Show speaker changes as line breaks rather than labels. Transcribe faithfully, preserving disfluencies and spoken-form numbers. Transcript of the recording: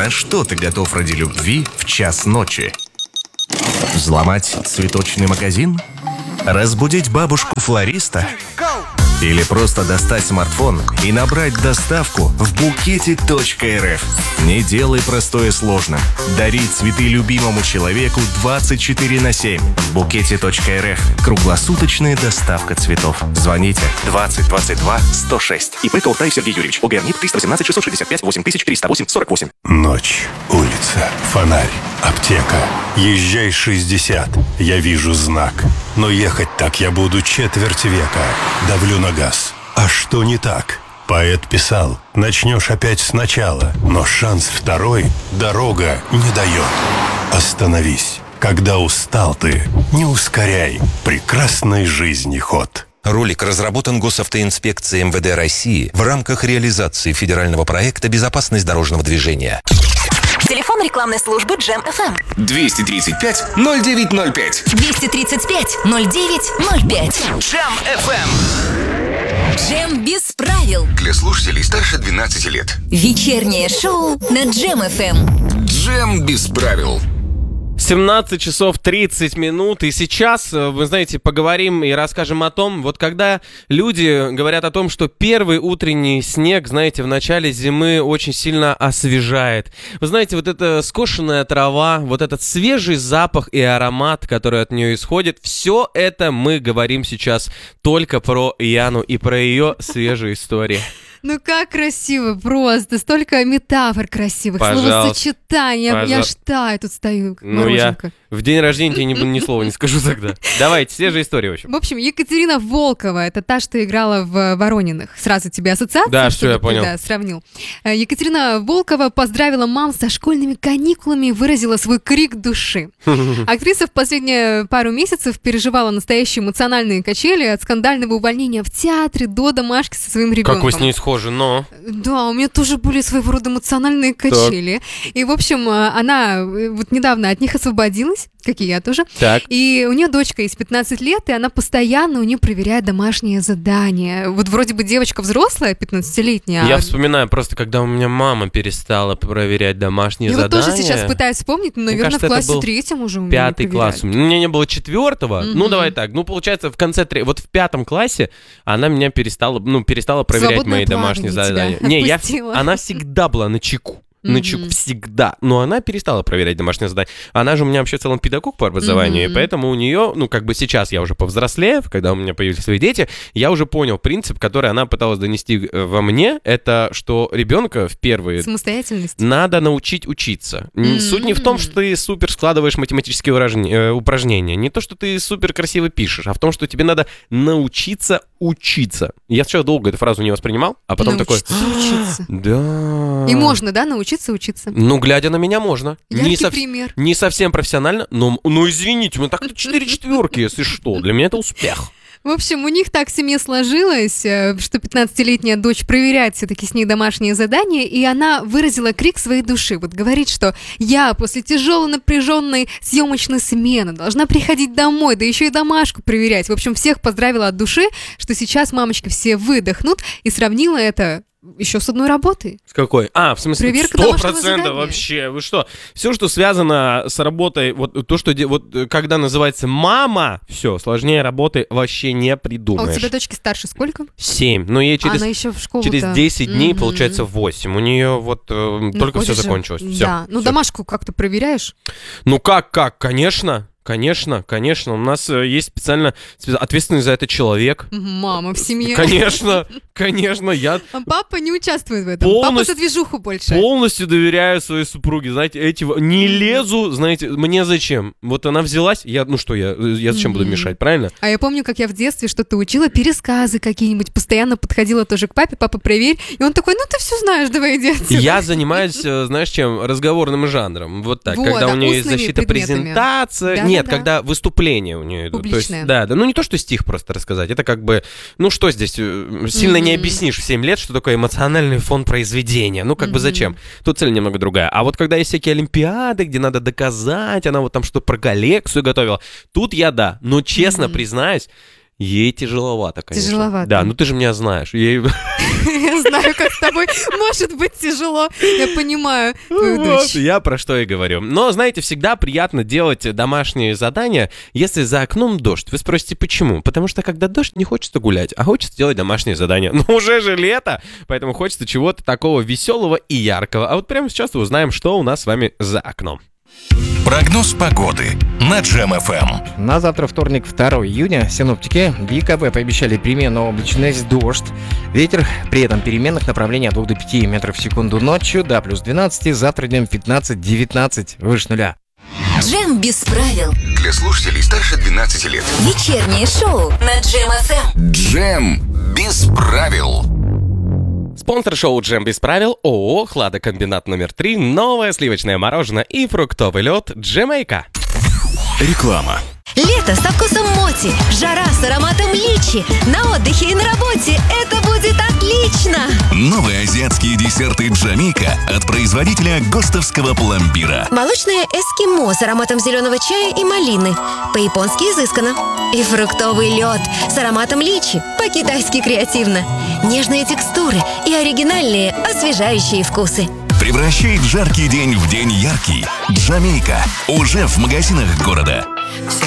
На что ты готов ради любви в час ночи? Взломать цветочный магазин? Разбудить бабушку-флориста? Или просто достать смартфон и набрать доставку в букете точка эр эф? Не делай простое сложным. Дари цветы любимому человеку двадцать четыре на семь. В букете точка эр эф. Круглосуточная доставка цветов. Звоните двадцать двадцать два сто шесть. ИП Колтаев Сергей Юрьевич. ОГРНИП триста восемнадцать шестьсот шестьдесят пять восемь тысяч триста восемь сорок восемь.
Ночь, улица, фонарь, аптека. Езжай шестьдесят. Я вижу знак. Но ехать так я буду четверть века. Давлю на газ. А что не так? Поэт писал: начнешь опять сначала, но шанс второй дорога не дает. Остановись. Когда устал ты, не ускоряй прекрасной жизни ход.
Ролик разработан Госавтоинспекцией эм вэ дэ России в рамках реализации федерального проекта «Безопасность дорожного движения».
Телефон рекламной службы Джем эф эм.
двести тридцать пять ноль девять ноль пять.
двести тридцать пять ноль девять ноль пять.
Джем эф эм.
Джем без правил.
Для слушателей старше двенадцати лет.
Вечернее шоу на Джем эф эм.
Джем без правил.
семнадцать часов тридцать минут, и сейчас, вы знаете, поговорим и расскажем о том, вот когда люди говорят о том, что первый утренний снег, знаете, в начале зимы очень сильно освежает. Вы знаете, вот эта скошенная трава, вот этот свежий запах и аромат, который от нее исходит, все это мы говорим сейчас только про Яну и про ее свежие истории.
Ну как красиво, просто столько метафор красивых, словосочетаний, я, я аж таю, тут стою, как
ну, я
мороженка.
В день рождения тебе ни, ни слова не скажу тогда. Давайте, свежая история, в общем.
В общем, Екатерина Волкова, это та, что играла в «Ворониных». Сразу тебе ассоциация?
Да, все, я понял.
Да, сравнил. Екатерина Волкова поздравила мам со школьными каникулами и выразила свой крик души. Актриса в последние пару месяцев переживала настоящие эмоциональные качели от скандального увольнения в театре до домашки со своим ребенком.
Как вы с ней схожи, но...
Да, у меня тоже были своего рода эмоциональные качели. Так. И, в общем, она вот недавно от них освободилась, как и я тоже.
Так.
И у нее дочка из пятнадцати лет, и она постоянно у нее проверяет домашние задания. Вот вроде бы девочка взрослая, пятнадцатилетняя.
Я
а...
вспоминаю просто, когда у меня мама перестала проверять домашние
я
задания.
Я вот тоже сейчас пытаюсь вспомнить, но, наверное, кажется, в классе третьем уже у меня
пятый класс. У меня не было четвертого. Mm-hmm. Ну, давай так. Ну, получается, в конце... Вот в пятом классе она меня перестала, ну, перестала проверять
Свободное
мои домашние задания. Не, я, она всегда была на чеку. На чеку, mm-hmm. всегда. Но она перестала проверять домашние задания. Она же у меня вообще в целом педагог по образованию, mm-hmm. и поэтому у нее, ну, как бы сейчас я уже повзрослев, когда у меня появились свои дети, я уже понял принцип, который она пыталась донести во мне, это что ребенка в первые...
Самостоятельность.
Надо научить учиться. Mm-hmm. Суть не в том, что ты супер складываешь математические уражни... упражнения, не то, что ты супер красиво пишешь, а в том, что тебе надо научиться учиться. Я сначала долго эту фразу не воспринимал, а потом
научиться
такой...
учиться.
Да.
И можно, да, научиться учиться.
Ну, глядя на меня, можно.
Яркий
не, сов...
пример.
не совсем профессионально, но, ну, извините, мы так-то четыре четверки, если что. Для меня это успех.
В общем, у них так в семье сложилось, что пятнадцатилетняя дочь проверяет все-таки с ней домашние задания, и она выразила крик своей души. Вот говорит, что я после тяжелой напряженной съемочной смены должна приходить домой, да еще и домашку проверять. В общем, всех поздравила от души, что сейчас мамочки все выдохнут, и сравнила это... еще с одной работой.
С какой? А, в смысле,
проверка
сто процентов вообще. Вы что? Все, что связано с работой, вот то, что вот когда называется мама, все, сложнее работы вообще не придумаешь.
А у тебя дочки старше сколько?
Семь. Но ей через,
Она еще в школу
через десять дней, mm-hmm. получается, восемь. У нее вот э, ну, только все закончилось.
Же.
Все,
да. Ну,
все.
Домашку как-то проверяешь?
Ну, как, как? Конечно. Конечно, конечно. У нас есть специально ответственный за это человек.
Мама в семье.
Конечно, конечно. Я
а папа не участвует в этом.
Полностью,
папа за движуху больше.
Полностью доверяю своей супруге. Знаете, эти не лезу, знаете, мне зачем? Вот она взялась, я, ну что, я, я зачем mm-hmm. буду мешать, правильно?
А я помню, как я в детстве что-то учила, пересказы какие-нибудь, постоянно подходила тоже к папе, папа, проверь. И он такой, ну ты все знаешь, давай иди отсюда.
Я занимаюсь, знаешь, чем? Разговорным жанром. Вот так.
Вот,
когда
да,
у нее есть защита,
предметами.
презентация.
Да,
Нет,
да,
когда выступления у нее идут.
Публичные.
То есть, да, да, ну не то, что стих просто рассказать, это как бы, ну что здесь, сильно mm-hmm. не объяснишь в семь лет, что такое эмоциональный фон произведения, ну как mm-hmm. бы зачем? Тут цель немного другая. А вот когда есть всякие олимпиады, где надо доказать, она вот там что-то про коллекцию готовила, тут я да, но честно mm-hmm. признаюсь, ей тяжеловато, конечно.
Тяжеловато.
Да, ну ты же меня знаешь. Ей...
Я знаю, как с тобой может быть тяжело. Я понимаю твою
Вот,
дочь.
я про что и говорю. Но, знаете, всегда приятно делать домашние задания, если за окном дождь. Вы спросите, почему? Потому что, когда дождь, не хочется гулять, а хочется делать домашние задания. Но уже же лето, поэтому хочется чего-то такого веселого и яркого. А вот прямо сейчас узнаем, что у нас с вами за окном.
Прогноз погоды на Джем эф эм.
На завтра, вторник, второго июня, синоптики в ЕКБ пообещали переменную облачность, дождь. Ветер при этом переменных направлений от двух до пяти метров в секунду ночью, до плюс двенадцати, завтра днем пятнадцать-девятнадцать, выше нуля.
Джем без правил.
Для слушателей старше двенадцати лет.
Вечернее шоу на Джем эф эм.
Джем без правил.
Спонсор шоу «Джем без правил» ООО «Хладокомбинат номер три», новое сливочное мороженое и фруктовый лед «Джемейка».
Реклама.
Лето со вкусом моти, жара с ароматом личи. На отдыхе и на работе это будет отлично.
Новые азиатские десерты «Джамейка» от производителя ГОСТовского пломбира.
Молочное эскимо с ароматом зеленого чая и малины. По-японски изысканно. И фруктовый лед с ароматом личи. По-китайски креативно. Нежные текстуры и оригинальные освежающие вкусы.
Превращает жаркий день в день яркий. «Джамейка» уже в магазинах города.